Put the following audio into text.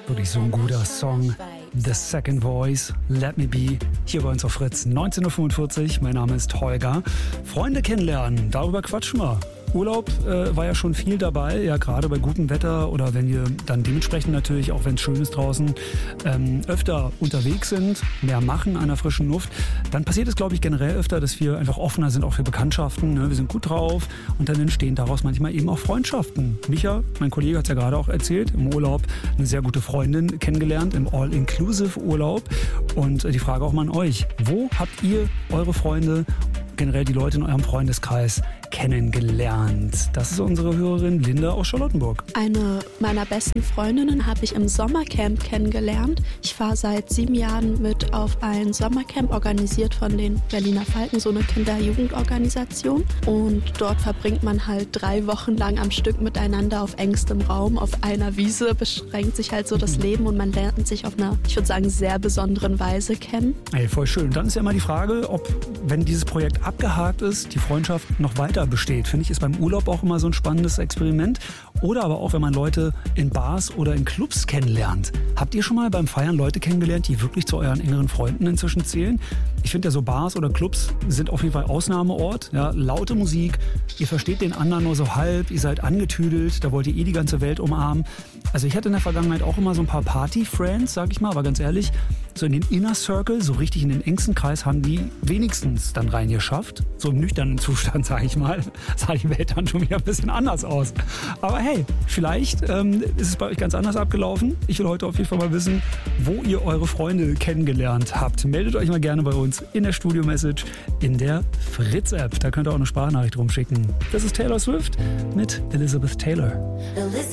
Wirklich so ein guter Song. The Second Voice, Let Me Be, hier bei uns auf Fritz, 19.45 Uhr. Mein Name ist Holger. Freunde kennenlernen, darüber quatschen wir. Urlaub war ja schon viel dabei, ja gerade bei gutem Wetter oder wenn wir dann dementsprechend natürlich, auch wenn es schön ist draußen, öfter unterwegs sind, mehr machen an der frischen Luft, dann passiert es, glaube ich, generell öfter, dass wir einfach offener sind, auch für Bekanntschaften. Ne? Wir sind gut drauf und dann entstehen daraus manchmal eben auch Freundschaften. Micha, mein Kollege, hat es ja gerade auch erzählt, im Urlaub eine sehr gute Freundin kennengelernt, im All-Inclusive-Urlaub. Und die Frage auch mal an euch, wo habt ihr eure Freunde, generell die Leute in eurem Freundeskreis kennengelernt? Das ist unsere Hörerin Linda aus Charlottenburg. Eine meiner besten Freundinnen habe ich im Sommercamp kennengelernt. Ich fahre seit 7 Jahren mit auf ein Sommercamp, organisiert von den Berliner Falken, so eine Kinder-Jugendorganisation. Und dort verbringt man halt 3 Wochen lang am Stück miteinander auf engstem Raum, auf einer Wiese, beschränkt sich halt so das Leben und man lernt sich auf einer, ich würde sagen, sehr besonderen Weise kennen. Ey, voll schön. Dann ist ja immer die Frage, ob, wenn dieses Projekt abgehakt ist, die Freundschaft noch weiter besteht. Finde ich, ist beim Urlaub auch immer so ein spannendes Experiment. Oder aber auch, wenn man Leute in Bars oder in Clubs kennenlernt. Habt ihr schon mal beim Feiern Leute kennengelernt, die wirklich zu euren engeren Freunden inzwischen zählen? Ich finde ja, so Bars oder Clubs sind auf jeden Fall Ausnahmeort. Ja, laute Musik, ihr versteht den anderen nur so halb, ihr seid angetüdelt, da wollt ihr die ganze Welt umarmen. Also ich hatte in der Vergangenheit auch immer so ein paar Party-Friends, sag ich mal, aber ganz ehrlich, so in den Inner Circle, so richtig in den engsten Kreis haben die wenigstens dann reingeschafft. So im nüchternen Zustand, sag ich mal, sah die Welt dann schon wieder ein bisschen anders aus. Aber hey, vielleicht ist es bei euch ganz anders abgelaufen. Ich will heute auf jeden Fall mal wissen, wo ihr eure Freunde kennengelernt habt. Meldet euch mal gerne bei uns in der Studio-Message in der Fritz-App. Da könnt ihr auch eine Sprachnachricht rumschicken. Das ist Taylor Swift mit Elizabeth Taylor.